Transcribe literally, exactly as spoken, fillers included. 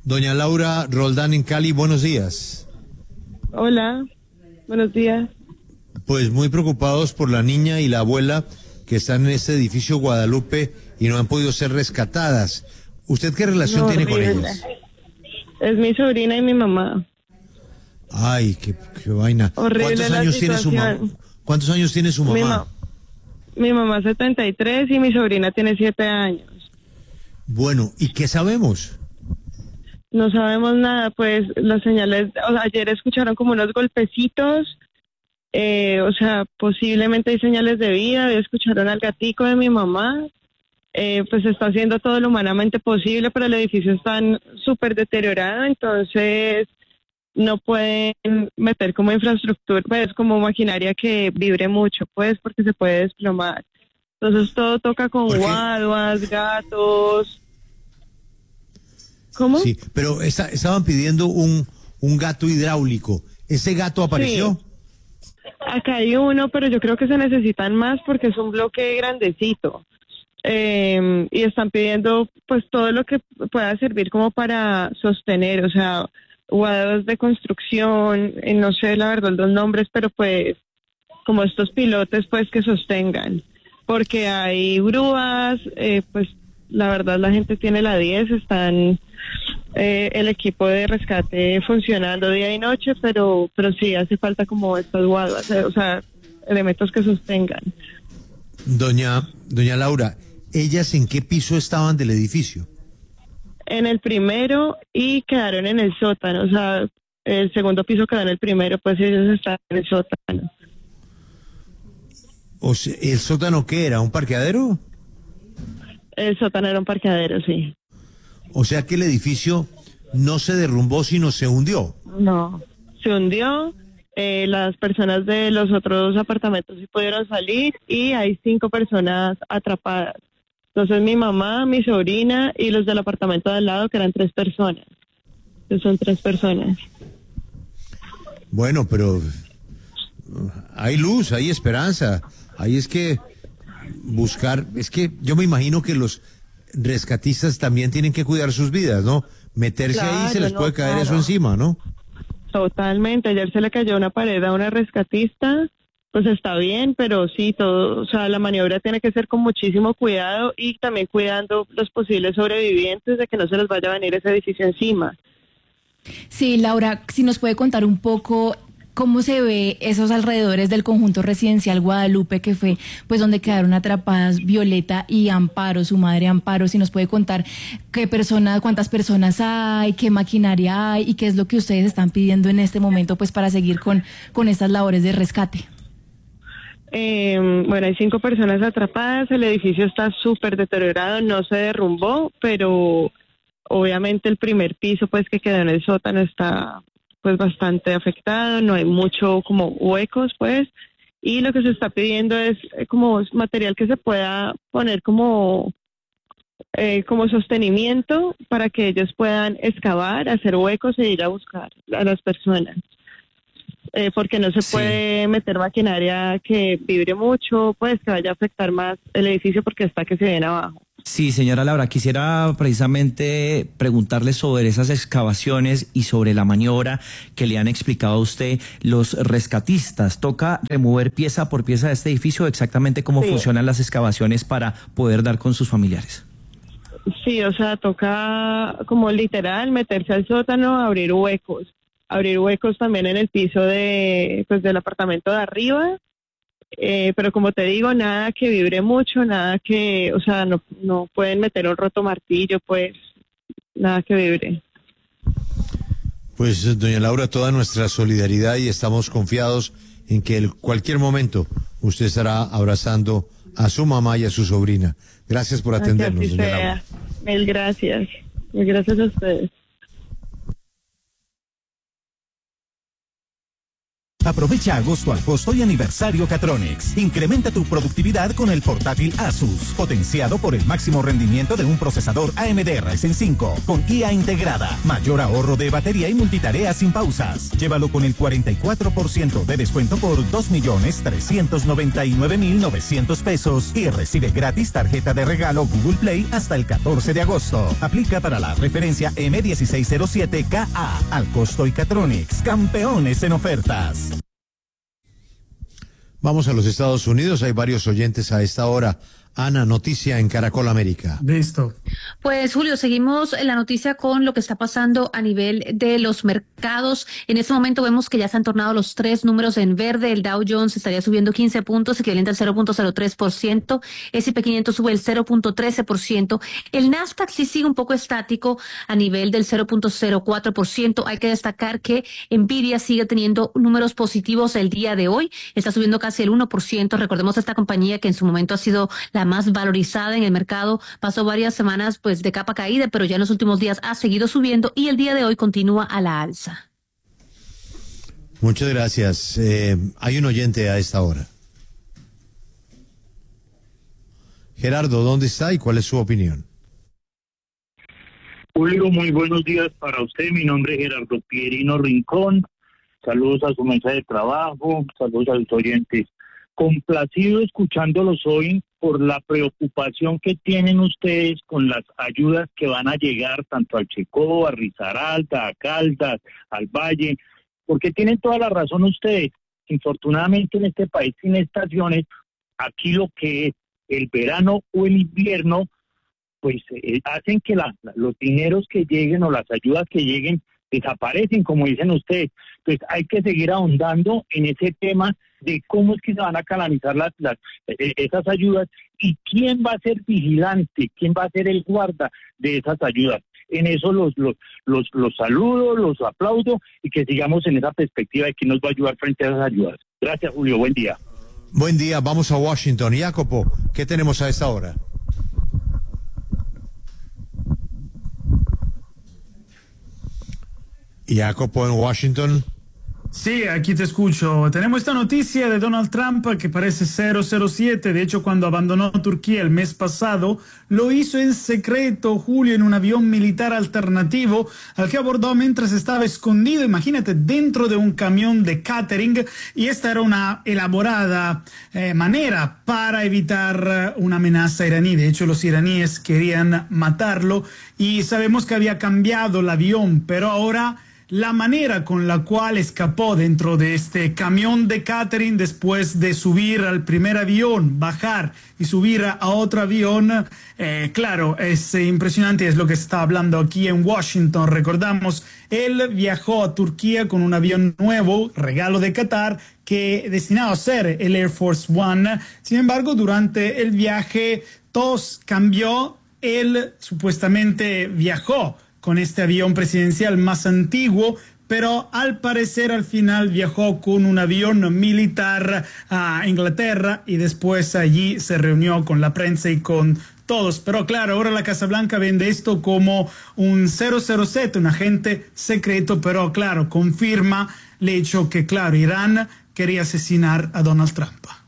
Doña Laura Roldán en Cali, buenos días. Hola, buenos días. Pues muy preocupados por la niña y la abuela que están en este edificio Guadalupe y no han podido ser rescatadas. ¿Usted qué relación No, tiene con horrible. ellas? Es mi sobrina y mi mamá. Ay, qué, qué vaina. Horrible ¿Cuántos la años tiene su mamá? situación. ¿Cuántos años tiene su Mi, mamá? ma mi mamá setenta y tres y mi sobrina tiene siete años. Bueno, ¿y qué sabemos? No sabemos nada, pues las señales, o sea, ayer escucharon como unos golpecitos, eh, o sea, posiblemente hay señales de vida, hoy escucharon al gatico de mi mamá, eh, pues está haciendo todo lo humanamente posible, pero el edificio está súper deteriorado, entonces no pueden meter como infraestructura, pues como maquinaria que vibre mucho, pues porque se puede desplomar. Entonces todo toca con Porque guaduas, gatos. ¿Cómo? sí, pero esta- estaban pidiendo un, un gato hidráulico. ¿Ese gato Sí, apareció? acá hay uno, pero yo creo que se necesitan más porque es un bloque grandecito. Eh, y están pidiendo pues todo lo que pueda servir como para sostener, o sea, guados de construcción, eh, no sé la verdad los nombres, pero pues como estos pilotes pues que sostengan, porque hay grúas, eh, pues la verdad la gente tiene la diez, están eh, el equipo de rescate funcionando día y noche, pero pero sí hace falta como estos guaduas, eh, o sea, elementos que sostengan. Doña, doña Laura, ¿ellas en qué piso estaban del edificio? En el primero y quedaron en el sótano, o sea, el segundo piso quedó en el primero, pues ellos están en el sótano. O sea, ¿el sótano qué era? ¿Un parqueadero? El sótano era un parqueadero, sí. O sea que el edificio no se derrumbó, sino se hundió. No. Se hundió, eh, las personas de los otros apartamentos sí pudieron salir y hay cinco personas atrapadas. Entonces mi mamá, mi sobrina y los del apartamento de al lado, que eran tres personas. Entonces son tres personas. Bueno, pero uh, hay luz, hay esperanza. Ahí es que buscar, es que yo me imagino que los rescatistas también tienen que cuidar sus vidas, ¿no? Meterse ahí se Claro, les no, puede caer eso claro. encima, ¿no? Totalmente. Ayer se le cayó una pared a una rescatista, pues está bien, pero sí, todo, o sea, la maniobra tiene que ser con muchísimo cuidado y también cuidando los posibles sobrevivientes de que no se les vaya a venir ese edificio encima. Sí, Laura, si nos puede contar un poco cómo se ve esos alrededores del conjunto residencial Guadalupe, que fue pues donde quedaron atrapadas Violeta y Amparo, su madre Amparo, si nos puede contar qué personas, cuántas personas hay, qué maquinaria hay y qué es lo que ustedes están pidiendo en este momento pues para seguir con, con estas labores de rescate. Eh, bueno, hay cinco personas atrapadas, el edificio está súper deteriorado, no se derrumbó, pero obviamente el primer piso pues que quedó en el sótano está pues bastante afectado, no hay mucho como huecos pues, y lo que se está pidiendo es eh, como material que se pueda poner como eh, como sostenimiento para que ellos puedan excavar, hacer huecos e ir a buscar a las personas. Eh, porque no se Sí. puede meter maquinaria que vibre mucho, pues que vaya a afectar más el edificio porque está que se viene abajo. Sí, señora Laura, quisiera precisamente preguntarle sobre esas excavaciones y sobre la maniobra que le han explicado a usted los rescatistas. ¿Toca remover pieza por pieza de este edificio exactamente cómo Sí, funcionan las excavaciones para poder dar con sus familiares? sí, o sea, toca como literal meterse al sótano, abrir huecos, abrir huecos también en el piso de, pues, del apartamento de arriba. Eh, pero como te digo, nada que vibre mucho, nada que, o sea, no, no pueden meter un roto martillo, pues, nada que vibre. Pues, doña Laura, toda nuestra solidaridad y estamos confiados en que en cualquier momento usted estará abrazando a su mamá y a su sobrina. Gracias por Que atendernos, así doña Laura. sea. Mil gracias. Mil gracias a ustedes. Aprovecha agosto al costo y aniversario Catronics. Incrementa tu productividad con el portátil Asus, potenciado por el máximo rendimiento de un procesador A M D Ryzen cinco, con I A integrada, mayor ahorro de batería y multitarea sin pausas. Llévalo con el cuarenta y cuatro por ciento de descuento por dos millones trescientos noventa y nueve mil novecientos pesos y recibe gratis tarjeta de regalo Google Play hasta el catorce de agosto. Aplica para la referencia M dieciséis cero siete K A al costo y Catronics, campeones en ofertas. Vamos a los Estados Unidos, hay varios oyentes a esta hora. Ana, noticia en Caracol América. Listo. Pues Julio, seguimos la noticia con lo que está pasando a nivel de los mercados. En este momento vemos que ya se han tornado los tres números en verde. El Dow Jones estaría subiendo quince puntos, equivalente al cero punto cero tres por ciento. ese y pe quinientos sube el cero punto trece por ciento. El Nasdaq sí sigue un poco estático a nivel del cero punto cero cuatro por ciento. Hay que destacar que Nvidia sigue teniendo números positivos el día de hoy. Está subiendo casi el uno por ciento. Recordemos esta compañía que en su momento ha sido la más valorizada en el mercado, pasó varias semanas pues de capa caída, pero ya en los últimos días ha seguido subiendo y el día de hoy continúa a la alza. Muchas gracias. Eh, hay un oyente a esta hora. Gerardo, ¿dónde está y cuál es su opinión? Julio, muy buenos días para usted. Mi nombre es Gerardo Pierino Rincón. Saludos a su mesa de trabajo, saludos a los oyentes. Complacido escuchándolos hoy por la preocupación que tienen ustedes con las ayudas que van a llegar tanto al Chocó, a Risaralda, a Caldas, al Valle, porque tienen toda la razón ustedes. Infortunadamente en este país sin estaciones, aquí lo que es el verano o el invierno, pues eh, hacen que la, los dineros que lleguen o las ayudas que lleguen desaparecen, como dicen ustedes. Pues hay que seguir ahondando en ese tema de cómo es que se van a canalizar las, las eh, esas ayudas y quién va a ser vigilante, quién va a ser el guarda de esas ayudas. En eso los los los, los saludo, los aplaudo y que sigamos en esa perspectiva de quién nos va a ayudar frente a esas ayudas. Gracias, Julio. Buen día. Buen día. Vamos a Washington. Jacopo, ¿qué tenemos a esta hora? Jacopo en Washington. Sí, aquí te escucho. Tenemos esta noticia de Donald Trump que parece cero cero siete. De hecho, cuando abandonó Turquía el mes pasado, lo hizo en secreto, Julio, en un avión militar alternativo al que abordó mientras estaba escondido, imagínate, dentro de un camión de catering. Y esta era una elaborada eh, manera para evitar una amenaza iraní. De hecho, los iraníes querían matarlo y sabemos que había cambiado el avión, pero ahora la manera con la cual escapó dentro de este camión de catering después de subir al primer avión, bajar y subir a otro avión, eh, claro, es eh, impresionante, es lo que se está hablando aquí en Washington. Recordamos, él viajó a Turquía con un avión nuevo, regalo de Qatar, que destinado a ser el Air Force One. Sin embargo, durante el viaje todo cambió. Él supuestamente viajó con este avión presidencial más antiguo, pero al parecer al final viajó con un avión militar a Inglaterra y después allí se reunió con la prensa y con todos. Pero claro, ahora la Casa Blanca vende esto como un cero cero siete, un agente secreto, pero claro, confirma el hecho que, claro, Irán quería asesinar a Donald Trump.